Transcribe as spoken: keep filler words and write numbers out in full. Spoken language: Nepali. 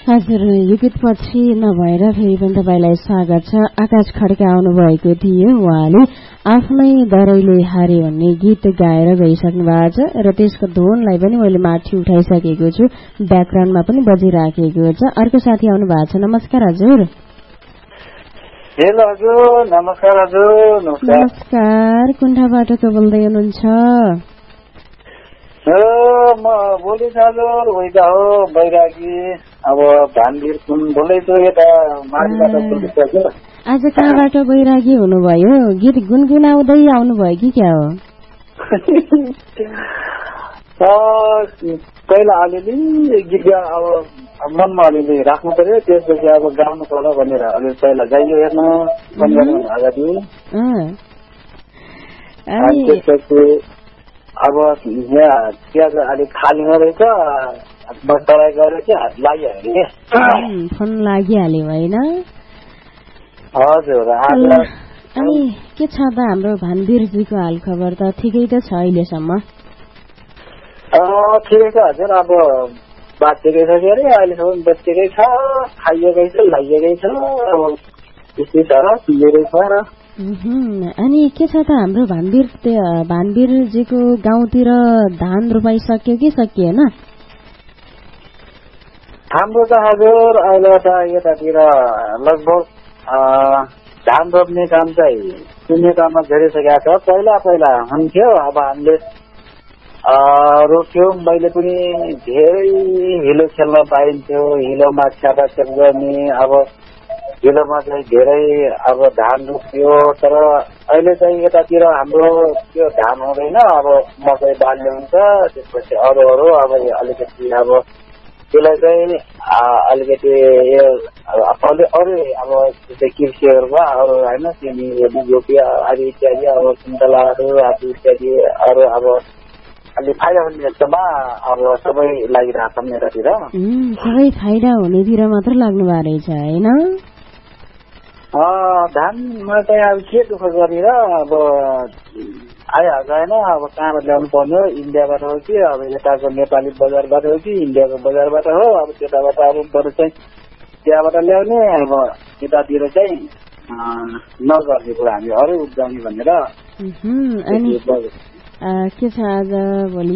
हजुर, यो गीतपछि नभएर फेरि पनि तपाईँलाई स्वागत छ। आकाश खड्का आउनुभएको थियो, उहाँले आफ्नै दरैले हारे भन्ने गीत गाएर गइसक्नु भएको छ र त्यसको धुनलाई पनि मैले माथि उठाइसकेको छु, ब्याकग्राउन्डमा पनि बजिराखेको छ। अर्को साथी आउनु भएको छ। नमस्कार हजुर। हेलो हजुर, नमस्कार हजुर। नमस्कार, कुन ठाउँबाट को बोल्दै हुनुहुन्छ? म बोलेको हजुर, उता हो बैरागी, अब धानवीर कुन बोल्दैछु, यता माथिबाट बोल्दैछु। आज कहाँबाट बैरागी हुनुभयो? गीत गुनगुनाउँदै आउनुभयो कि क्या हो? पहिला अलिअलि गीत अब मनमा अलिअलि राख्नु पर्यो, त्यसपछि अब गाउनु पर्यो भनेर अलि पहिला गाइयो हेर्नु अगाडि। त्यसपछि अब यहाँ प्याज अलिक खाली रहेछ, तराई गएर चाहिँ हात लागिहाल्यो कि फोन लागिहाल्यो होइन? हजुर। अनि के छ त हाम्रो भानवीरजीको हाल खबर त ठिकै त छ अहिलेसम्म? ठिकै छ हजुर, अब बाँचेकै छ के अरे, अहिलेसम्म बचेकै छ, खाइएकै छ, लागिएकै छ, अब त्यस्तै छ, पिएकै छ। अनि के छ त हाम्रो भानवीर भानवीरजीको गाउँतिर धान रोपाइसक्यो कि सकिएन? हाम्रो त हजुर अहिले त यतातिर लगभग धान रोप्ने काम चाहिँ सुन्ने काममा घेरिसकेको छ। पहिला पहिला हुन्थ्यो, अब हामीले रोप्थ्यौँ, मैले पनि धेरै हिलो खेल्न पाइन्थ्यो, हिलोमा छ्यापाछ्याप गर्ने, अब हिलोमा चाहिँ धेरै अब धान रोप्यो। तर अहिले चाहिँ यतातिर हाम्रो त्यो धान हुँदैन, अब मकै बाल्ने हुन्छ, त्यसपछि अरू अरू अब अलिकति अब त्यसलाई चाहिँ अलिकति अरू अब जस्तै कृषिहरूमा अरू होइन, सिमी रोपिया आदि इत्यादि, अब सुन्तलाहरू आदि इत्यादि अरू अब अलि फाइदा हुने जस्तोमा अब सबै लागिरहेको छ यतातिर। सबै फाइदा हुनेतिर मात्र लाग्नु भएको रहेछ होइन? धानमा चाहिँ अब के दुःख गर्ने र, अब आइहाल्छ होइन, अब कहाँबाट ल्याउनु पर्ने हो, इन्डियाबाट हो कि अब यताको नेपाली बजारबाट हो कि इन्डियाको बजारबाट हो, अब त्यताबाट अब बरु चाहिँ त्यहाँबाट ल्याउने, अब यतातिर चाहिँ नगर्ने कुरा हामी अरू उब्जाउने भनेर। अनि के छ आज भोलि